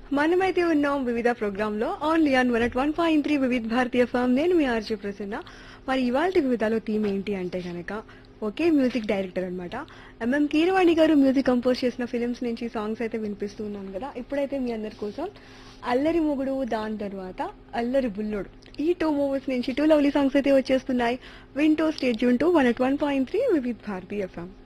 మనమైతే ఉన్నాం వివిధ ప్రోగ్రామ్ లో ఓన్లీ ఆన్ 101.3 వివిధ భారతీయ ఫామ్. నేను మీ ఆర్జే ప్రసన్న. మరి ఇవాళ వివిధలో థీమ్ ఏంటి అంటే కనుక ఒకే మ్యూజిక్ డైరెక్టర్ అన్నమాట. కీరవాణి గారు మ్యూజిక్ కంపోజ్ చేసిన ఫిలిమ్స్ నుంచి సాంగ్స్ అయితే వినిపిస్తూ ఉన్నాను కదా. ఇప్పుడైతే మీ అందరి కోసం అల్లరి మొగుడు, దాని తర్వాత అల్లరి బుల్లోడు, ఈ టూ మూవీస్ నుంచి టూ లవ్లీ సాంగ్స్ అయితే వచ్చేస్తున్నాయి. వింటూ స్టేట్ యూన్ టు 101.3 వివిధ భారతీయ ఫామ్.